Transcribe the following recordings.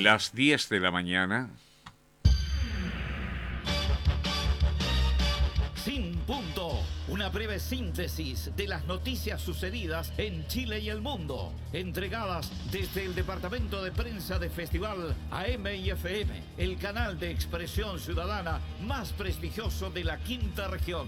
Las 10 de la mañana. Sin punto. Una breve síntesis de las noticias sucedidas en Chile y el mundo. Entregadas desde el Departamento de Prensa de Festival AM y FM, el canal de expresión ciudadana más prestigioso de la quinta región.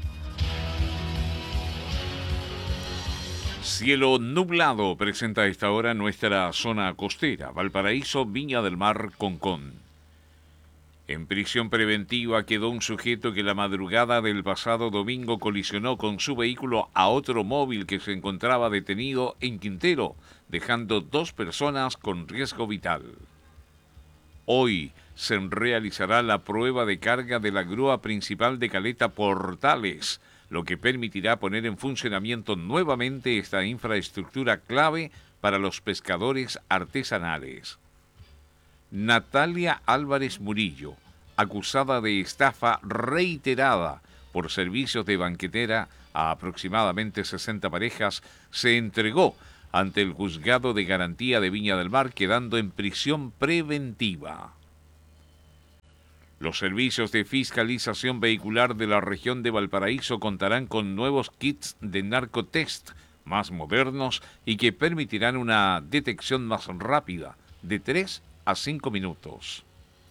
Cielo nublado presenta a esta hora nuestra zona costera, Valparaíso, Viña del Mar, Concón. En prisión preventiva quedó un sujeto que la madrugada del pasado domingo colisionó con su vehículo a otro móvil que se encontraba detenido en Quintero, dejando 2 personas con riesgo vital. Hoy se realizará la prueba de carga de la grúa principal de Caleta Portales, lo que permitirá poner en funcionamiento nuevamente esta infraestructura clave para los pescadores artesanales. Natalia Álvarez Murillo, acusada de estafa reiterada por servicios de banquetera a aproximadamente 60 parejas, se entregó ante el Juzgado de Garantía de Viña del Mar, quedando en prisión preventiva. Los servicios de fiscalización vehicular de la región de Valparaíso contarán con nuevos kits de narcotest más modernos y que permitirán una detección más rápida, de 3 a 5 minutos.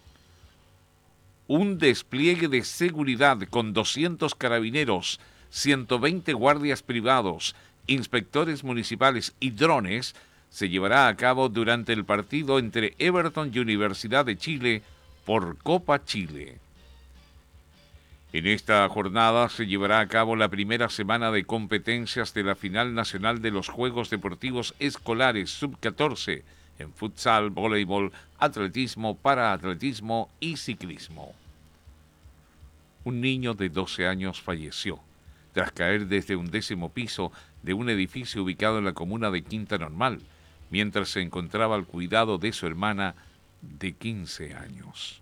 Un despliegue de seguridad con 200 carabineros, 120 guardias privados, inspectores municipales y drones se llevará a cabo durante el partido entre Everton y Universidad de Chile por Copa Chile. En esta jornada se llevará a cabo la primera semana de competencias de la final nacional de los Juegos Deportivos Escolares Sub-14 en futsal, voleibol, atletismo, paraatletismo y ciclismo. Un niño de 12 años falleció tras caer desde un 10º piso de un edificio ubicado en la comuna de Quinta Normal, mientras se encontraba al cuidado de su hermana de 15 años.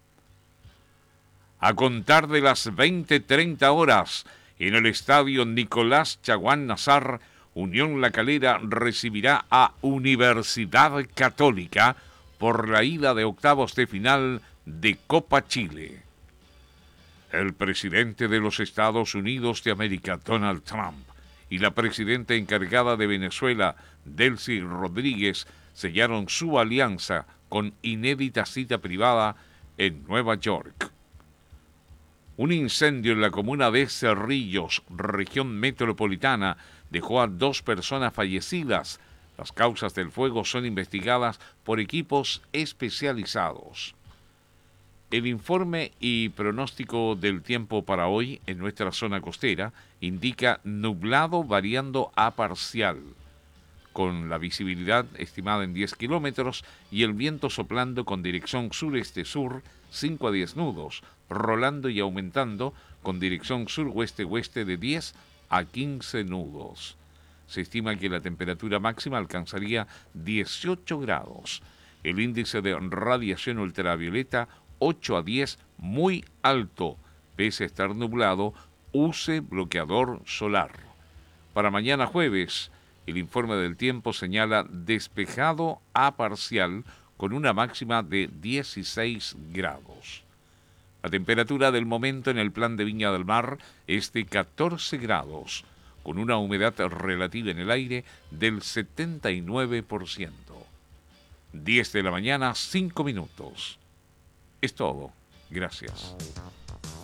A contar de las 20:30 horas, en el estadio Nicolás Chaguán Nazar, Unión La Calera recibirá a Universidad Católica por la ida de octavos de final de Copa Chile. El presidente de los Estados Unidos de América, Donald Trump, y la presidenta encargada de Venezuela, Delcy Rodríguez, sellaron su alianza con inédita cita privada en Nueva York. Un incendio en la comuna de Cerrillos, región metropolitana, dejó a 2 personas fallecidas. Las causas del fuego son investigadas por equipos especializados. El informe y pronóstico del tiempo para hoy en nuestra zona costera indica nublado variando a parcial, con la visibilidad estimada en 10 kilómetros y el viento soplando con dirección sureste-sur 5 a 10 nudos, rolando y aumentando con dirección sur-oeste-oeste de 10 a 15 nudos. Se estima que la temperatura máxima alcanzaría 18 grados. El índice de radiación ultravioleta 8 a 10, muy alto. Pese a estar nublado, use bloqueador solar. Para mañana jueves, el informe del tiempo señala despejado a parcial con una máxima de 16 grados. La temperatura del momento en el plan de Viña del Mar es de 14 grados, con una humedad relativa en el aire del 79%. 10 de la mañana, 5 minutos. Es todo. Gracias.